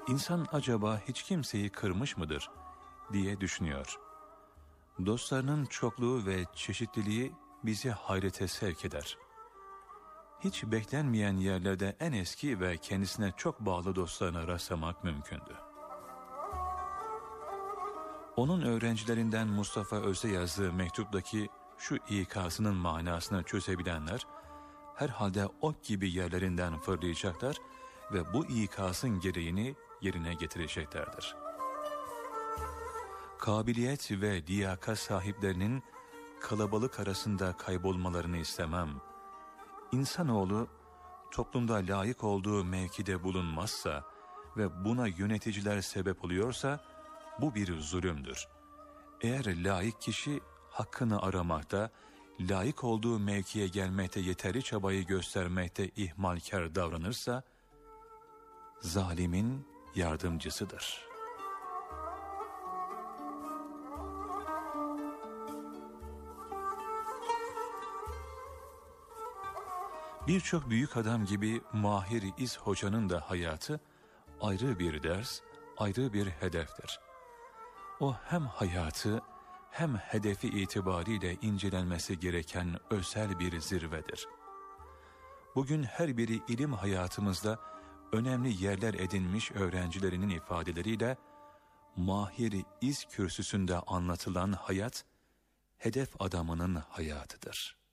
İnsan acaba hiç kimseyi kırmış mıdır diye düşünüyor. Dostlarının çokluğu ve çeşitliliği bizi hayrete sevk eder. Hiç beklenmeyen yerlerde en eski ve kendisine çok bağlı dostlarına rastlamak mümkündü. Onun öğrencilerinden Mustafa Öz'e yazdığı mektuptaki şu ikazının manasını çözebilenler, herhalde ok gibi yerlerinden fırlayacaklar ve bu ikazın gereğini yerine getireceklerdir. Kabiliyet ve liyakat sahiplerinin kalabalık arasında kaybolmalarını istemem. İnsanoğlu toplumda layık olduğu mevkide bulunmazsa ve buna yöneticiler sebep oluyorsa bu bir zulümdür. Eğer layık kişi hakkını aramakta, layık olduğu mevkiye gelmekte yeterli çabayı göstermekte ihmalkar davranırsa, zalimin yardımcısıdır. Birçok büyük adam gibi Mahir İz Hoca'nın da hayatı ayrı bir ders, ayrı bir hedeftir. O hem hayatı hem hedefi itibariyle incelenmesi gereken özel bir zirvedir. Bugün her biri ilim hayatımızda önemli yerler edinmiş öğrencilerinin ifadeleriyle Mahir İz kürsüsünde anlatılan hayat, hedef adamının hayatıdır.